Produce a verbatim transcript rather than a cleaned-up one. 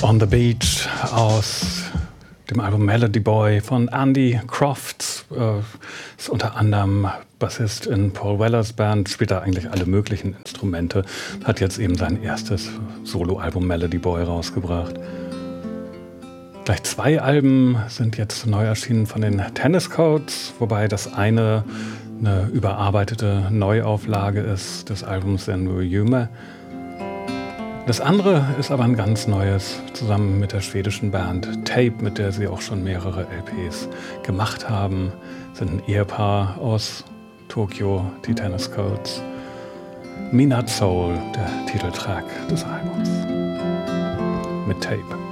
On the Beach aus dem Album Melody Boy von Andy Crofts. Äh, ist unter anderem Bassist in Paul Wellers Band, spielt da eigentlich alle möglichen Instrumente. Hat jetzt eben sein erstes Soloalbum Melody Boy rausgebracht. Gleich zwei Alben sind jetzt neu erschienen von den Tennis Codes, wobei das eine eine überarbeitete Neuauflage ist des Albums Zenwu Yume. Das andere ist aber ein ganz neues, zusammen mit der schwedischen Band Tape, mit der sie auch schon mehrere L Ps gemacht haben. Sind ein Ehepaar aus Tokio, die Tennis Codes. Midnight Soul, der Titeltrack des Albums. Mit Tape.